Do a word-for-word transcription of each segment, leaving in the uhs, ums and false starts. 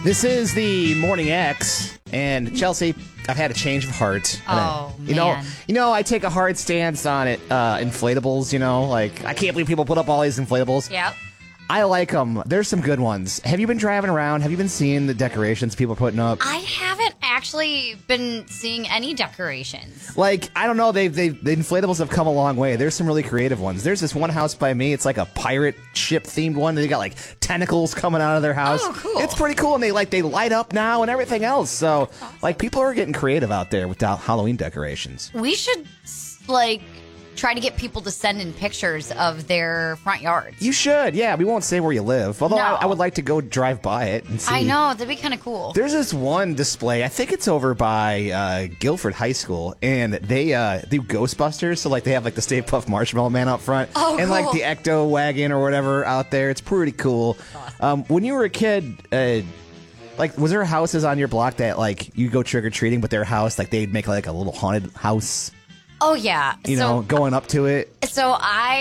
This is the Morning X, and Chelsea, I've had a change of heart. Oh, I, you man. know, you know, I take a hard stance on it. Uh, inflatables, you know, like I can't believe people put up all these inflatables. Yep. I like them. There's some good ones. Have you been driving around? Have you been seeing the decorations people are putting up? I haven't actually been seeing any decorations. Like, I don't know. They've, they've, the inflatables have come a long way. There's some really creative ones. There's this one house by me. It's like a pirate ship themed one. They got like tentacles coming out of their house. Oh, cool. It's pretty cool. And they like, they light up now and everything else. So, like, people are getting creative out there with Halloween decorations. We should, like, try to get people to send in pictures of their front yards. You should. Yeah, we won't say where you live. Although No. I, I would like to go drive by it and see. I know. That'd be kind of cool. There's this one display. I think it's over by uh, Guilford High School, and they uh, do Ghostbusters. So like they have like the Stay Puft Marshmallow Man up front, Oh, and like cool. the Ecto Wagon or whatever out there. It's pretty cool. Um, when you were a kid, uh, like was there houses on your block that like you go trick or treating, but their house like they'd make like a little haunted house, Oh, yeah. you so, know, going up to it? So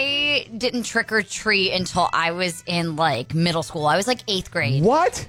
I didn't trick or treat until I was in, like, middle school. I was, like, eighth grade. What?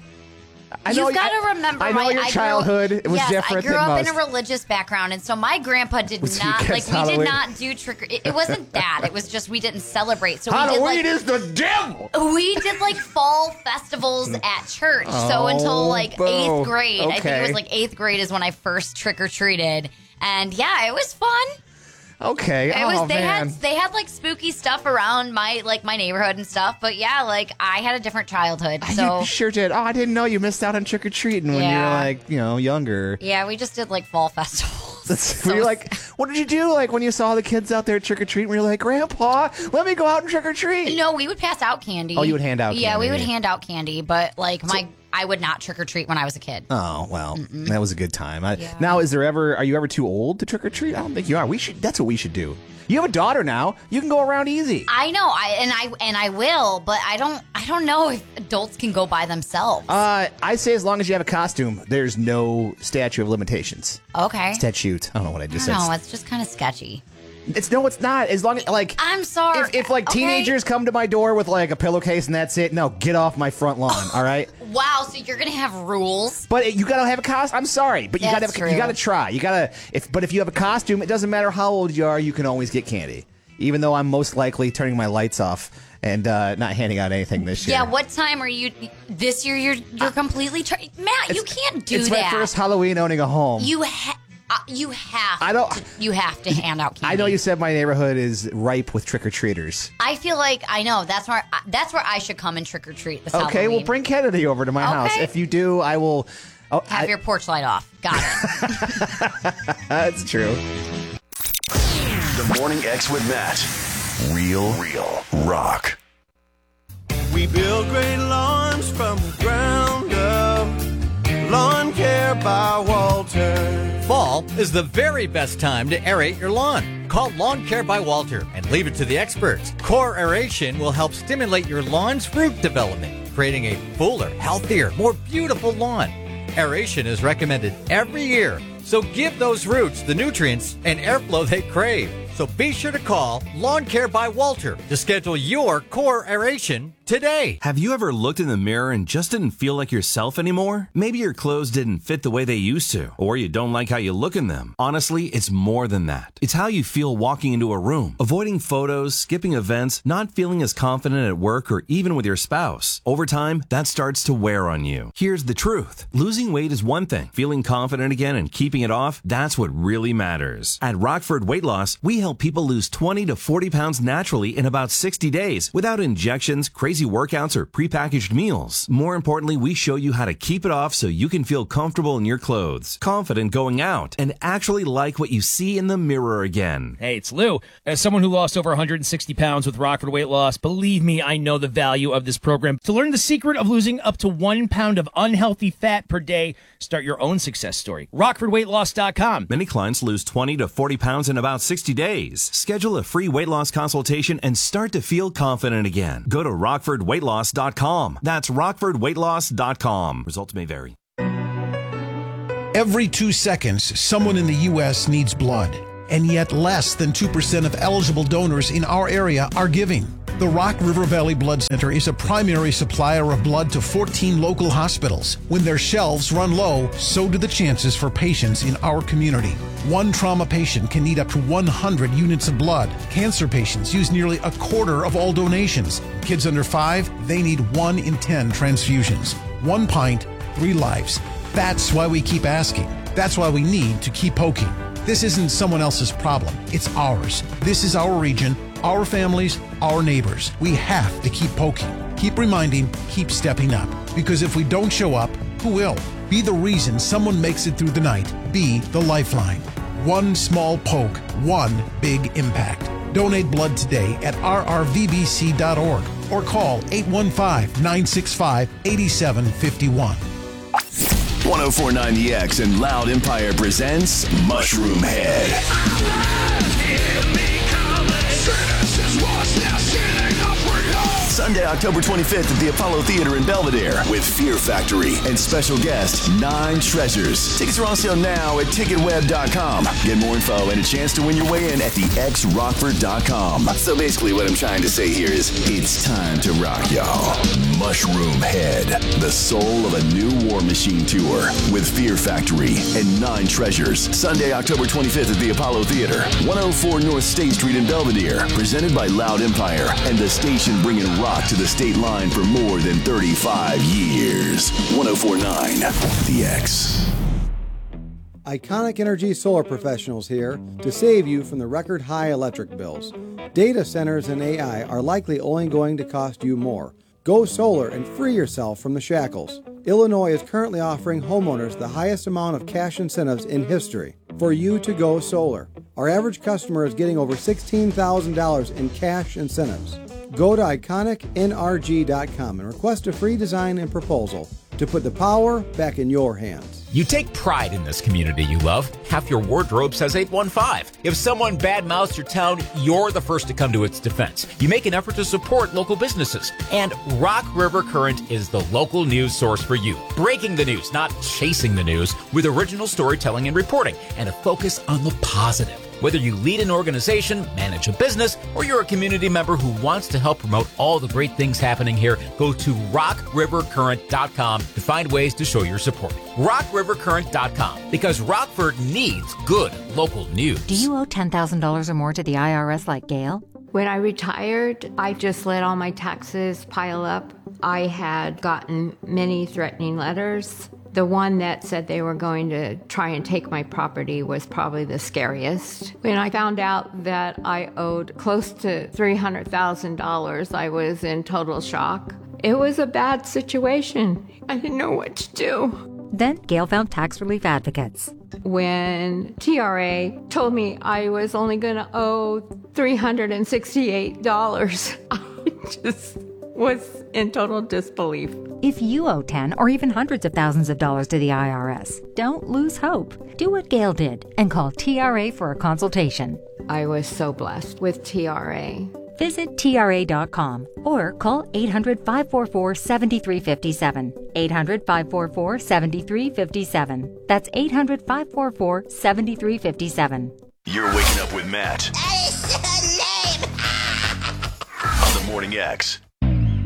I know You've got I- to remember, I know my, your I grew- childhood it was yes, different I grew than up most. in a religious background, and so my grandpa did Was he not like against we Halloween? did not do trick. Or, it, it wasn't that. It was just we didn't celebrate. So Halloween we did is the devil. like we did like fall festivals at church. so Oh, until like boo. eighth grade, I think it Okay. was like eighth grade is when I first trick or treated, and yeah, it was fun. Okay. It oh was they man. had they had like spooky stuff around my like my neighborhood and stuff, but yeah, like I had a different childhood. So You sure did. Oh, I didn't know you missed out on trick or treating when you were Yeah. like, you know, younger. yeah, we just did like fall festivals. That's, So were you like, what did you do? Like when you saw the kids out there trick or treating, were you like, Grandpa, let me go out and trick or treat? No, we would pass out candy. Oh, you would hand out Yeah, we candy. would hand out candy, but like my, I would not trick or treat when I was a kid. Oh well, that was a good time. I, Yeah. Now, is there ever? Are you ever too old to trick or treat? I don't think you are. We should. That's what we should do. You have a daughter now. You can go around easy. I know, I and I and I will, but I don't. I don't know if adults can go by themselves. Uh, I say as long as you have a costume, there's no statute of limitations. okay. Statute. I don't know what I just I don't said. know. It's just kind of sketchy. It's no, it's not. As long as like. I'm sorry. If, if like okay? teenagers come to my door with like a pillowcase and that's it, no, get off my front lawn, all right? Wow, so you're gonna have rules? But you gotta have a costume. I'm sorry, but you That's gotta have, you true. gotta try. You gotta if but if you have a costume, it doesn't matter how old you are. You can always get candy, even though I'm most likely turning my lights off and uh, not handing out anything this year. Yeah. What time are you? This year, you're you're completely. Tra- Matt, you can't do it's that. my first Halloween owning a home. You ha- uh, you have. I don't- To, you have to hand out candy. I know you said my neighborhood is ripe with trick or treaters. I feel like I know that's where that's where I should come and trick or treat this Okay, Halloween. well bring Kennedy over to my house. Okay. If you do, I will. Oh, Have I- your porch light off. Got it. that's true. The Morning X with Matt. Real, real rock. We build great lawns from the ground up. Lawn Care by Walter. Fall is the very best time to aerate your lawn. Call Lawn Care by Walter and leave it to the experts. Core aeration will help stimulate your lawn's root development, creating a fuller, healthier, more beautiful lawn. Aeration is recommended every year, so give those roots the nutrients and airflow they crave. So be sure to call Lawn Care by Walter to schedule your core aeration today. Have you ever looked in the mirror and just didn't feel like yourself anymore? Maybe your clothes didn't fit the way they used to, or you don't like how you look in them. Honestly, it's more than that. It's how you feel walking into a room, avoiding photos, skipping events, not feeling as confident at work or even with your spouse. Over time, that starts to wear on you. Here's the truth. Losing weight is one thing. Feeling confident again and keeping it off, that's what really matters. At Rockford Weight Loss, we help people lose twenty to forty pounds naturally in about sixty days without injections, crazy workouts, or prepackaged meals. More importantly, we show you how to keep it off so you can feel comfortable in your clothes, confident going out, and actually like what you see in the mirror again. Hey, it's Lou. As someone who lost over one hundred sixty pounds with Rockford Weight Loss, believe me, I know the value of this program. To learn the secret of losing up to one pound of unhealthy fat per day, start your own success story. rockford weight loss dot com. Many clients lose twenty to forty pounds in about sixty days. Schedule a free weight loss consultation and start to feel confident again. Go to rockford weight loss dot com. That's rockford weight loss dot com. Results may vary. Every two seconds, someone in the U S needs blood, and yet less than two percent of eligible donors in our area are giving. The Rock River Valley Blood Center is a primary supplier of blood to fourteen local hospitals. When their shelves run low, so do the chances for patients in our community. One trauma patient can need up to one hundred units of blood. Cancer patients use nearly a quarter of all donations. Kids under five, they need one in ten transfusions. One pint, three lives. That's why we keep asking. That's why we need to keep poking. This isn't someone else's problem. It's ours. This is our region, our families, our neighbors. We have to keep poking. Keep reminding, keep stepping up. Because if we don't show up, who will? Be the reason someone makes it through the night. Be the lifeline. One small poke, one big impact. Donate blood today at r r v b c dot org or call eight one five, nine six five, eight seven five one. one oh four point nine The X and Loud Empire presents Mushroom Head. Sunday, October twenty-fifth at the Apollo Theater in Belvedere with Fear Factory and special guest Nine Treasures. Tickets are on sale now at ticket web dot com. Get more info and a chance to win your way in at the x rockford dot com. So basically what I'm trying to say here is it's time to rock, y'all. Mushroom Head, the soul of a new War Machine tour with Fear Factory and Nine Treasures. Sunday, October twenty-fifth at the Apollo Theater, one oh four North State Street in Belvedere. Presented by Loud Empire and the station bringing rock to the state line for more than thirty-five years. one oh four point nine The X. Iconic Energy Solar Professionals here to save you from the record high electric bills. Data centers and A I are likely only going to cost you more. Go solar and free yourself from the shackles. Illinois is currently offering homeowners the highest amount of cash incentives in history for you to go solar. Our average customer is getting over sixteen thousand dollars in cash incentives. Go to iconic n r g dot com and request a free design and proposal to put the power back in your hands. You take pride in this community you love. Half your wardrobe says eight one five. If someone badmouths your town, you're the first to come to its defense. You make an effort to support local businesses. And Rock River Current is the local news source for you. Breaking the news, not chasing the news, with original storytelling and reporting, and a focus on the positive. Whether you lead an organization, manage a business, or you're a community member who wants to help promote all the great things happening here, go to rock river current dot com to find ways to show your support. rock river current dot com, because Rockford needs good local news. Do you owe ten thousand dollars or more to the I R S like Gail? When I retired, I just let all my taxes pile up. I had gotten many threatening letters. The one that said they were going to try and take my property was probably the scariest. When I found out that I owed close to three hundred thousand dollars, I was in total shock. It was a bad situation. I didn't know what to do. Then Gail found Tax Relief Advocates. When T R A told me I was only going to owe three hundred sixty-eight dollars, I just was in total disbelief. If you owe ten or even hundreds of thousands of dollars to the I R S, don't lose hope. Do what Gail did and call T R A for a consultation. I was so blessed with T R A. Visit T R A dot com or call eight hundred, five four four, seven three five seven. eight hundred, five four four, seven three five seven. That's eight hundred, five four four, seven three five seven. You're waking up with Matt on the Morning X.